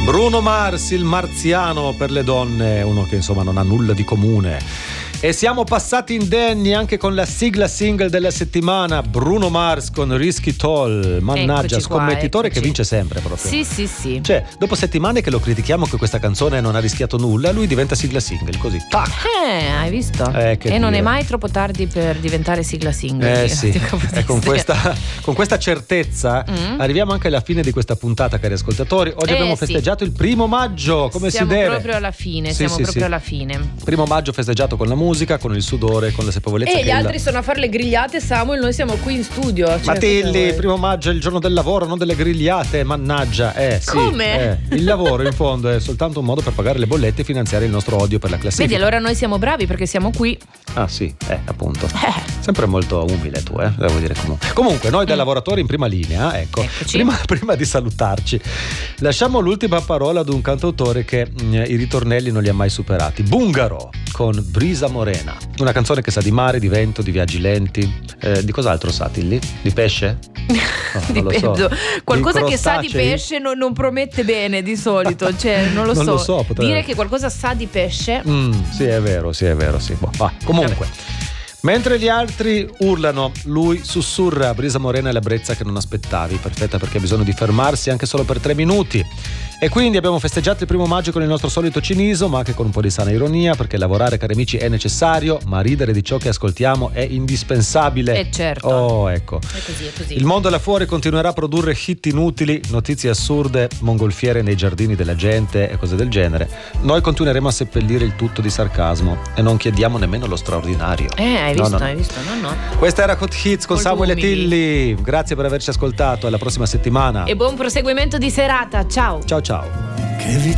Bruno Mars, il marziano per le donne, uno che insomma non ha nulla di comune. E siamo passati indenni anche con la sigla single della settimana, Bruno Mars con Risky Toll. Mannaggia, scommettitore che vince sempre proprio. Sì. Cioè, dopo settimane che lo critichiamo che questa canzone non ha rischiato nulla, lui diventa sigla single, così. Tac! Hai visto? E non è mai troppo tardi per diventare sigla single. Sì. E con questa certezza arriviamo anche alla fine di questa puntata, cari ascoltatori. Oggi abbiamo festeggiato il 1° maggio, come si deve. Siamo proprio alla fine, alla fine. 1° maggio festeggiato con la musica, con il sudore, con la sapevolezza. E gli altri sono a fare le grigliate, Samuel, noi siamo qui in studio. Cioè, Matilli, il 1° maggio è il giorno del lavoro, non delle grigliate, mannaggia. Sì. Come? Il lavoro in fondo è soltanto un modo per pagare le bollette e finanziare il nostro odio per la classifica. Vedi, allora noi siamo bravi perché siamo qui. Ah sì, appunto. Sempre molto umile tu, devo dire comunque. Comunque, noi da lavoratori in prima linea, ecco, prima di salutarci, lasciamo l'ultima parola ad un cantautore che i ritornelli non li ha mai superati. Bungaro con Brisa Morena, una canzone che sa di mare, di vento, di viaggi lenti. Di cos'altro sa, Tilly? Di pesce? Non lo so. Qualcosa che sa di pesce non promette bene di solito, cioè non lo so. Dire che qualcosa sa di pesce. Sì, è vero, sì. Comunque, mentre gli altri urlano, lui sussurra: Brisa Morena è la brezza che non aspettavi, perfetta perché ha bisogno di fermarsi anche solo per 3 minuti. E quindi abbiamo festeggiato il 1° maggio con il nostro solito cinismo, ma anche con un po' di sana ironia, perché lavorare, cari amici, è necessario, ma ridere di ciò che ascoltiamo è indispensabile. Certo. Ecco. È così. Il mondo là fuori continuerà a produrre hit inutili, notizie assurde, mongolfiere nei giardini della gente e cose del genere. Noi continueremo a seppellire il tutto di sarcasmo e non chiediamo nemmeno lo straordinario. Hai visto? No. Questa era Hot Hits con Molto Samuel e umili. Tilly. Grazie per averci ascoltato, alla prossima settimana. E buon proseguimento di serata, ciao. Ciao.